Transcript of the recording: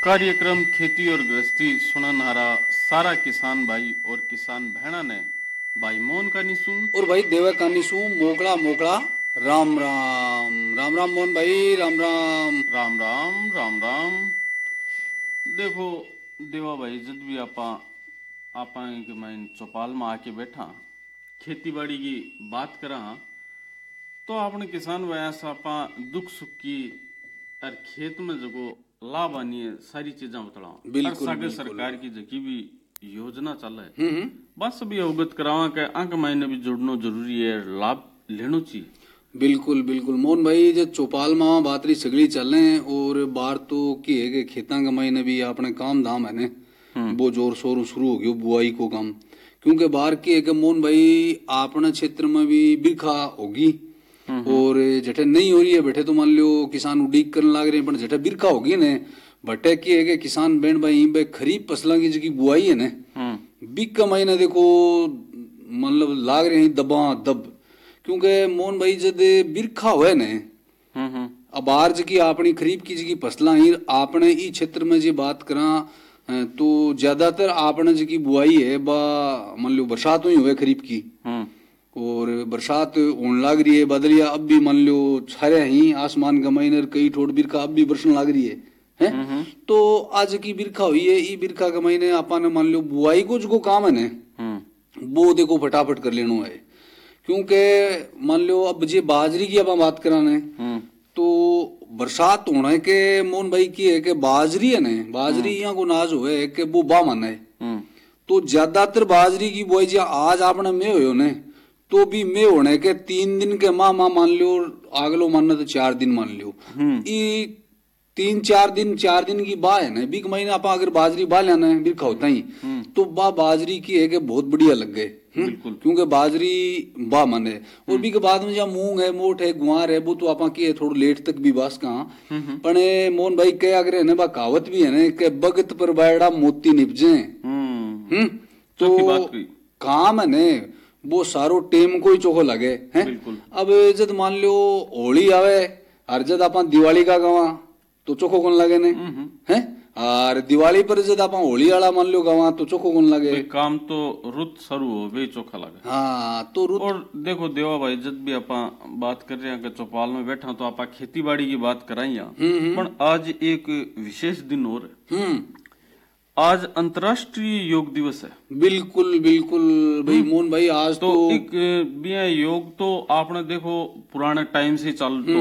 कार्यक्रम खेती और गृहस्थी सुनन हारा सारा किसान भाई और किसान बहना ने भाई मोहन का निसू और भाई देवा कानिसू मोकड़ा मोकड़ा राम राम राम राम मोहन भाई राम राम राम राम राम राम। देखो देवा भाई जब भी आपा के मैं चौपाल में आके बैठा खेती बाड़ी की बात करा तो आपने किसान भाई से आपा दुख सुख की और खेत में जगो लाभ आनी है सारी चीजें बताओ। बिल्कुल, सागर बिल्कुल। सरकार की जकी भी योजना चल है बस भी अवगत करावा के अंक महीने भी जुड़ना जरूरी है, लाभ लेना चाहिए। बिल्कुल बिल्कुल मोहन भाई जो चौपाल माँ बात रही सगड़ी चल रहे और बार तो की है कि खेता का महीने भी अपने काम धाम है ने वो जोर शोर शुरू हो गयो बुआई को काम, क्योंकि बाहर की है कि मोहन भाई अपने क्षेत्र में भी बिरखा होगी और जटे नहीं हो रही है बैठे तो मान लो किसान उड़ीक करने लग रहे हैं पर जटे बिरखा होगी ने बटे की है कि किसान बहन भाई खरीफ फसलों की जगह बुआई है ने बिक का महीना देखो मतलब लाग रहे हैं दबा दब, क्योंकि मोहन भाई जब बिरखा हुए ने अब आर जकी अपनी खरीफ की जकी फसला ही आपने ई क्षेत्र में जी बात करा तो ज्यादातर आपने जकी बुआई है बा मान लो बरसात ही हुए खरीफ की और बरसात होने लग रही है, बदलिया अब भी मान लो छाया ही आसमान का महीने कई ठोड़ बिरखा अब भी बरसने लग रही है तो आज की बिरखा हुई है ई बिरखा के महीने आपा ने मान लो बुआई को जो काम है ने वो देखो फटाफट कर लेना है, क्योंकि मान लो अब जे बाजरी की अब हम बात कराने तो बरसात होने के मोहन भाई की है कि बाजरी है ने बाजरी यहाँ को नाज हुए कि वो बा मन है तो ज्यादातर बाजरी की बुआई जो आज आपने में हो ने तो भी में होने के 3 दिन के माँ मान लो आगलो मानना तो 4 दिन मान लो ई 3-4 दिन की बा है ना बीक महीने आप अगर बाजरी बा लेना है बिरखा होता ही तो बा बाजरी की है कि बहुत बढ़िया लग गए क्योंकि बाजरी बा मन है और भी के बाद में जहाँ मूंग है मोट है गुआर है वो तो आप की है थोड़ा लेट तक भी बास कहा पण मोहन भाई कह अगर है ना बा कहावत भी है ना कि बगत पर बायड़ा मोती निपजे तो काम है ने वो सारो टेम को ही चोखो लगे हैं। अब जब मान लो होली आवे और जब आप दिवाली का गवा तो चोखो कौन लगे ने हैं और दिवाली पर जब आप होली वाला मान लो गवा तो चोखो कौन लगे काम तो रुत शुरू हो वे चोखा लगे। हाँ तो रुत और देखो देवा भाई जब भी आप बात कर रहे हैं कि चौपाल में बैठा तो आप खेती बाड़ी की बात कराई पर आज एक विशेष दिन और है, आज अंतर्राष्ट्रीय योग दिवस है। बिल्कुल बिल्कुल भाई मोहन भाई आज तो एक योग तो आपने देखो पुराने टाइम से चल